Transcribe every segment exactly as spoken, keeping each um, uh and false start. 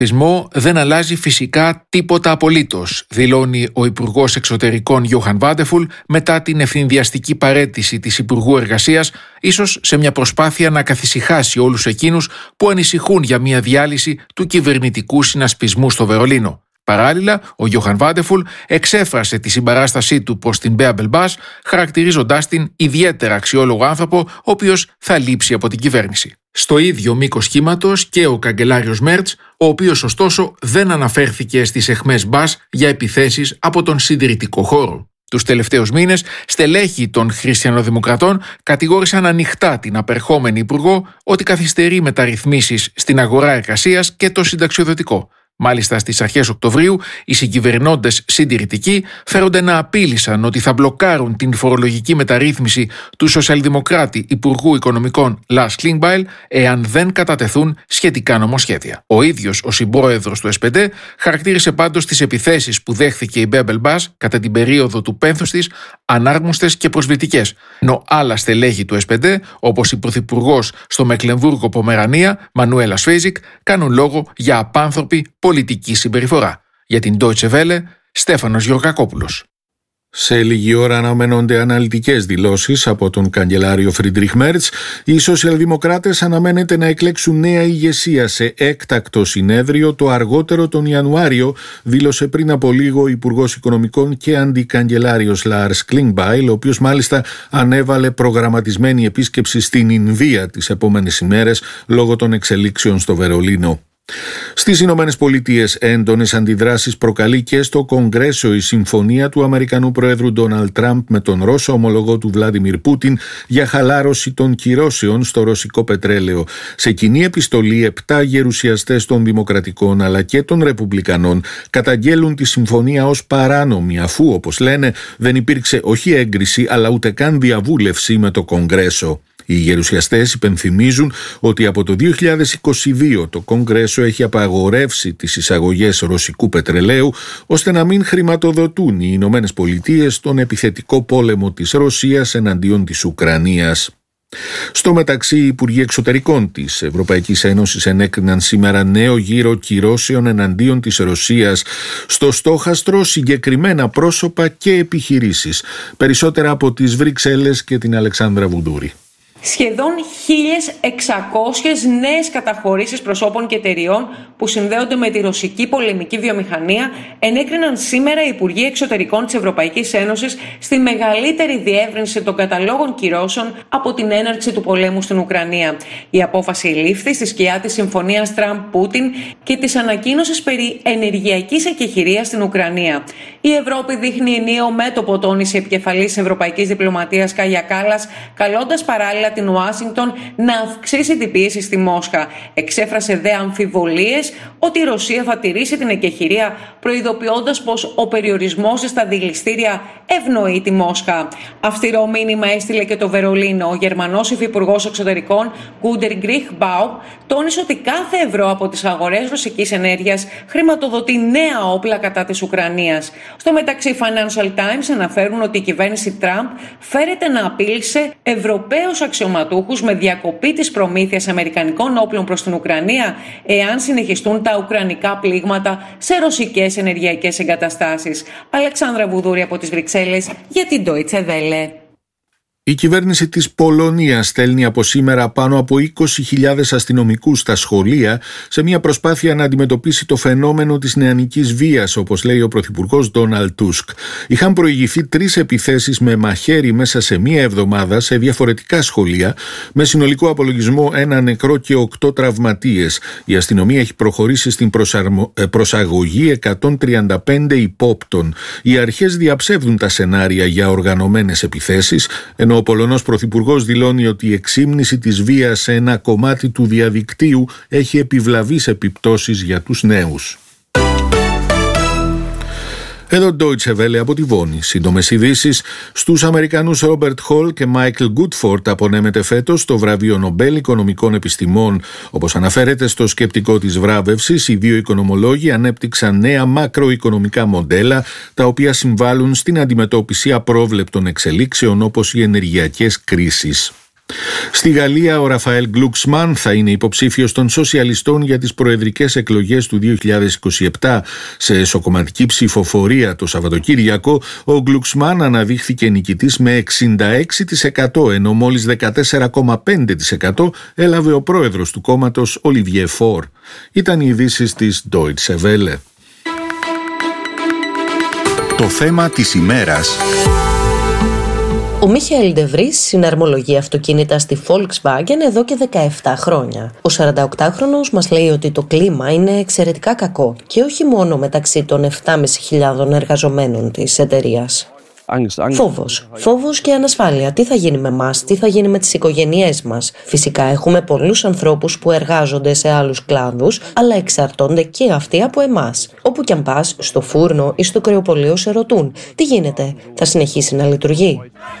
Δεν αλλάζει φυσικά τίποτα απολύτως, δηλώνει ο Υπουργός Εξωτερικών Γιόχαν Βάντεφουλ μετά την ευθυνδιαστική παραίτηση της Υπουργού Εργασίας, ίσως σε μια προσπάθεια να καθησυχάσει όλους εκείνους που ανησυχούν για μια διάλυση του κυβερνητικού συνασπισμού στο Βερολίνο. Παράλληλα, ο Γιόχαν Βάντεφουλ εξέφρασε τη συμπαράστασή του προς την Μπέα Μπελμπάς, χαρακτηρίζοντάς την ιδιαίτερα αξιόλογο άνθρωπο, ο οποίος θα λείψει από την κυβέρνηση. Στο ίδιο μήκος κύματος και ο καγκελάριος Μέρτς, ο οποίος ωστόσο δεν αναφέρθηκε στις αιχμές Μπάς για επιθέσεις από τον συντηρητικό χώρο. Τους τελευταίους μήνες, στελέχη των χριστιανοδημοκρατών κατηγόρησαν ανοιχτά την απερχόμενη υπουργό ότι καθυστερεί μεταρρυθμίσεις στην αγορά εργασίας και το συνταξιοδοτικό. Μάλιστα, στις αρχές Οκτωβρίου, οι συγκυβερνώντες συντηρητικοί φέρονται να απείλησαν ότι θα μπλοκάρουν την φορολογική μεταρρύθμιση του σοσιαλδημοκράτη Υπουργού Οικονομικών Λας Κλίνγκμπαιλ εάν δεν κατατεθούν σχετικά νομοσχέδια. Ο ίδιος ο συμπρόεδρος του ες πι ντι χαρακτήρισε πάντως τις επιθέσεις που δέχθηκε η Μπέα Μπελμπάς κατά την περίοδο του πένθους της ανάρμοστες και προσβλητικές, ενώ άλλα στελέχη του ες πι ντι, όπως η πρωθυπουργός στο Μεκλεμβούργο Πομερανία, Μανουέλα Σφέιζικ, κάνουν λόγο για απάνθρωπη πολιτική συμπεριφορά. Για την Deutsche Welle, Στέφανος Γεωργακόπουλος. Σε λίγη ώρα αναμένονται αναλυτικές δηλώσεις από τον καγκελάριο Φριντριχ Μέρτς. Οι σοσιαλδημοκράτες αναμένεται να εκλέξουν νέα ηγεσία σε έκτακτο συνέδριο το αργότερο τον Ιανουάριο, δήλωσε πριν από λίγο ο Υπουργός Οικονομικών και αντικαγκελάριος Λάρς Κλίνγκμπαιλ, ο οποίος μάλιστα ανέβαλε προγραμματισμένη επίσκεψη στην Ινδία τις επόμενες ημέρες λόγω των εξελίξεων στο Βερολίνο. Στις Ηνωμένες Πολιτείες έντονες αντιδράσεις προκαλεί και στο Κογκρέσο η συμφωνία του Αμερικανού Προέδρου Ντόναλντ Τραμπ με τον Ρώσο ομολογό του Βλάντιμιρ Πούτιν για χαλάρωση των κυρώσεων στο ρωσικό πετρέλαιο. Σε κοινή επιστολή, επτά γερουσιαστές των Δημοκρατικών αλλά και των Ρεπουμπλικανών καταγγέλουν τη συμφωνία ως παράνομη, αφού, όπως λένε, δεν υπήρξε όχι έγκριση αλλά ούτε καν διαβούλευση με το Κογκρέσο. Οι γερουσιαστές υπενθυμίζουν ότι από το δύο χιλιάδες είκοσι δύο το Κογκρέσο έχει απαγορεύσει τις εισαγωγές ρωσικού πετρελαίου ώστε να μην χρηματοδοτούν οι Ηνωμένες Πολιτείες τον επιθετικό πόλεμο της Ρωσίας εναντίον της Ουκρανίας. Στο μεταξύ, οι Υπουργοί Εξωτερικών της Ευρωπαϊκής Ένωσης ενέκριναν σήμερα νέο γύρο κυρώσεων εναντίον της Ρωσίας, στο στόχαστρο συγκεκριμένα πρόσωπα και επιχειρήσεις. Περισσότερα από τις Βρυξέλλες και την Αλεξάνδρα Βουδούρη. Σχεδόν χίλιες εξακόσιες νέες καταχωρήσεις προσώπων και εταιριών που συνδέονται με τη ρωσική πολεμική βιομηχανία ενέκριναν σήμερα οι Υπουργοί Εξωτερικών της Ευρωπαϊκής Ένωσης στη μεγαλύτερη διεύρυνση των καταλόγων κυρώσεων από την έναρξη του πολέμου στην Ουκρανία. Η απόφαση λήφθη στη σκιά της συμφωνίας Τραμπ-Πούτιν και της ανακοίνωσης περί ενεργειακής εκεχηρίας στην Ουκρανία. Η Ευρώπη δείχνει ενιαίο μέτωπο, τόνισε η επικεφαλής Ευρωπαϊκής Διπλωματίας Κάγια Κάλλας, καλώντας παράλληλα την Ουάσιγκτον να αυξήσει την πίεση στη Μόσχα. Εξέφρασε δε αμφιβολίες ότι η Ρωσία θα τηρήσει την εκεχηρία, προειδοποιώντας πως ο περιορισμός στα δηληστήρια ευνοεί τη Μόσχα. Αυστηρό μήνυμα έστειλε και το Βερολίνο. Ο Γερμανός Υφυπουργός Εξωτερικών Γκούντερ Γκριχμπάουμ τόνισε ότι κάθε ευρώ από τις αγορές ρωσικής ενέργειας χρηματοδοτεί νέα όπλα κατά της Ουκρανίας. Στο μεταξύ, οι Financial Times αναφέρουν ότι η κυβέρνηση Τραμπ φέρεται να απείλησε Ευρωπαίους αξιωματούχους με διακοπή της προμήθειας αμερικανικών όπλων προς την Ουκρανία εάν συνεχιστούν τα ουκρανικά πλήγματα σε ρωσικές ενεργειακές εγκαταστάσεις. Αλεξάνδρα Βουδούρη από τις Βρυξέλλες για την Deutsche Welle. Η κυβέρνηση της Πολωνίας στέλνει από σήμερα πάνω από είκοσι χιλιάδες αστυνομικούς στα σχολεία σε μια προσπάθεια να αντιμετωπίσει το φαινόμενο της νεανικής βίας, όπως λέει ο πρωθυπουργός Ντόναλντ Τούσκ. Είχαν προηγηθεί τρεις επιθέσεις με μαχαίρι μέσα σε μία εβδομάδα σε διαφορετικά σχολεία, με συνολικό απολογισμό ένα νεκρό και οκτώ τραυματίες. Η αστυνομία έχει προχωρήσει στην προσαρμο... προσαγωγή εκατόν τριάντα πέντε υπόπτων. Οι αρχές διαψεύδουν τα σενάρια για οργανωμένες επιθέσεις, ενώ ο Πολωνός Πρωθυπουργός δηλώνει ότι η εξήμνηση της βίας σε ένα κομμάτι του διαδικτύου έχει επιβλαβείς επιπτώσεις για τους νέους. Εδώ Deutsche Welle από τη Βόνη. Σύντομες ειδήσεις. Στους Αμερικανούς Ρόμπερτ Χολ και Μάικλ Γκούτφορντ απονέμεται φέτος το βραβείο Νομπέλ Οικονομικών Επιστημών. Όπως αναφέρεται στο σκεπτικό της βράβευσης, οι δύο οικονομολόγοι ανέπτυξαν νέα μακροοικονομικά μοντέλα, τα οποία συμβάλλουν στην αντιμετώπιση απρόβλεπτων εξελίξεων όπως οι ενεργειακές κρίσεις. Στη Γαλλία ο Ραφαέλ Γκλουξμάν θα είναι υποψήφιος των σοσιαλιστών για τις προεδρικές εκλογές του δύο χιλιάδες είκοσι επτά. Σε εσωκομματική ψηφοφορία το Σαββατοκύριακο ο Γκλουξμάν αναδείχθηκε νικητής με εξήντα έξι τοις εκατό, ενώ μόλις δεκατέσσερα κόμμα πέντε τοις εκατό έλαβε ο πρόεδρος του κόμματος Ολιβιέ Φορ. Ήταν οι ειδήσεις της Deutsche Welle. Το θέμα της ημέρας. Ο Μίχαελ ντε Βρις συναρμολογεί αυτοκίνητα στη Volkswagen εδώ και δεκαεπτά χρόνια. Ο σαρανταοκτάχρονος μας λέει ότι το κλίμα είναι εξαιρετικά κακό και όχι μόνο μεταξύ των επτά χιλιάδες πεντακόσιων εργαζομένων της εταιρείας. Φόβος. Φόβος και ανασφάλεια. Τι θα γίνει με εμάς, τι θα γίνει με τις οικογένειές μας. Φυσικά έχουμε πολλούς ανθρώπους που εργάζονται σε άλλους κλάδους, αλλά εξαρτώνται και αυτοί από εμάς. Όπου κι αν πας, στο φούρνο ή στο κρεοπωλείο σε ρωτούν τι γίνεται, θα συνεχίσει να λειτουργεί.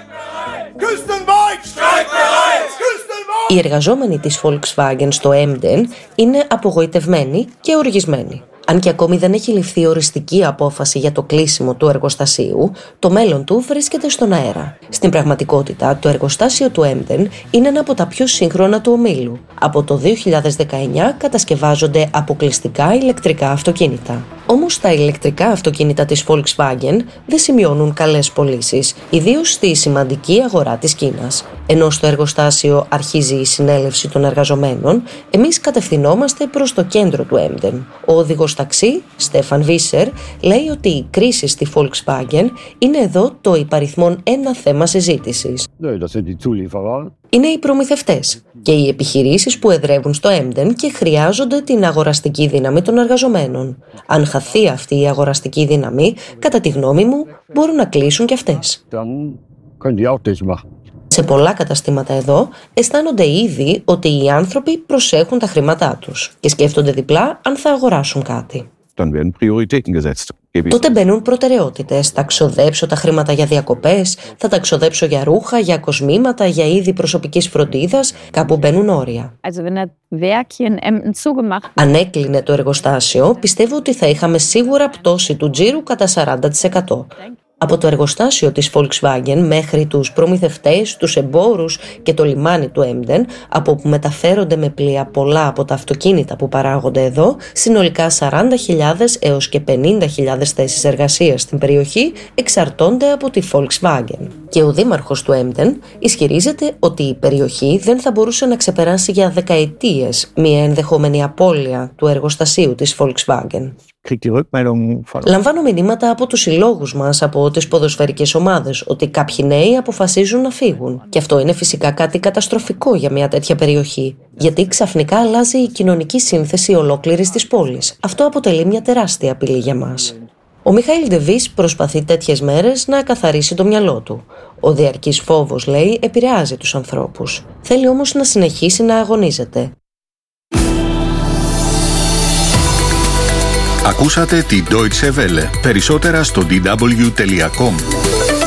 Οι εργαζόμενοι της Volkswagen στο Emden είναι απογοητευμένοι και οργισμένοι. Αν και ακόμη δεν έχει ληφθεί οριστική απόφαση για το κλείσιμο του εργοστασίου, το μέλλον του βρίσκεται στον αέρα. Στην πραγματικότητα, το εργοστάσιο του Emden είναι ένα από τα πιο σύγχρονα του ομίλου. Από το δύο χιλιάδες δεκαεννιά κατασκευάζονται αποκλειστικά ηλεκτρικά αυτοκίνητα. Όμως τα ηλεκτρικά αυτοκίνητα της Volkswagen δεν σημειώνουν καλές πωλήσεις, ιδίως στη σημαντική αγορά της Κίνας. Ενώ στο εργοστάσιο αρχίζει η συνέλευση των εργαζομένων, εμείς κατευθυνόμαστε προς το κέντρο του Emden. Ο οδηγός ταξί, Στέφαν Βίσερ, λέει ότι η κρίση στη Volkswagen είναι εδώ το υπαριθμόν ένα θέμα συζήτησης. Είναι οι προμηθευτές και οι επιχειρήσεις που εδρεύουν στο Emden και χρειάζονται την αγοραστική δύναμη των εργαζομένων. Αν χαθεί αυτή η αγοραστική δύναμη, κατά τη γνώμη μου, μπορούν να κλείσουν και αυτές. Σε πολλά καταστήματα εδώ αισθάνονται ήδη ότι οι άνθρωποι προσέχουν τα χρήματά τους και σκέφτονται διπλά αν θα αγοράσουν κάτι. Τότε μπαίνουν προτεραιότητες. Θα ξοδέψω τα χρήματα για διακοπές, θα τα ξοδέψω για ρούχα, για κοσμήματα, για είδη προσωπικής φροντίδας. Κάπου μπαίνουν όρια. Αν έκλεινε το εργοστάσιο, πιστεύω ότι θα είχαμε σίγουρα πτώση του τζίρου κατά σαράντα τοις εκατό. Από το εργοστάσιο της Volkswagen μέχρι τους προμηθευτές, τους εμπόρους και το λιμάνι του Emden, από όπου μεταφέρονται με πλοία πολλά από τα αυτοκίνητα που παράγονται εδώ, συνολικά σαράντα χιλιάδες έως και πενήντα χιλιάδες θέσεις εργασίας στην περιοχή εξαρτώνται από τη Volkswagen. Και ο δήμαρχος του Emden ισχυρίζεται ότι η περιοχή δεν θα μπορούσε να ξεπεράσει για δεκαετίες μια ενδεχόμενη απώλεια του εργοστασίου της Volkswagen. Λαμβάνω μηνύματα από τους συλλόγους μας, από τις ποδοσφαιρικές ομάδες, ότι κάποιοι νέοι αποφασίζουν να φύγουν. Και αυτό είναι φυσικά κάτι καταστροφικό για μια τέτοια περιοχή, γιατί ξαφνικά αλλάζει η κοινωνική σύνθεση ολόκληρης της πόλης. Αυτό αποτελεί μια τεράστια απειλή για μας. Ο Μιχαήλ ντε Βρις προσπαθεί τέτοιες μέρες να καθαρίσει το μυαλό του. Ο διαρκής φόβος, λέει, επηρεάζει τους ανθρώπους. Θέλει όμως να συνεχίσει να αγωνίζεται. Ακούσατε τη Deutsche Welle. Περισσότερα στο ντι ντάμπλιου τελεία κομ.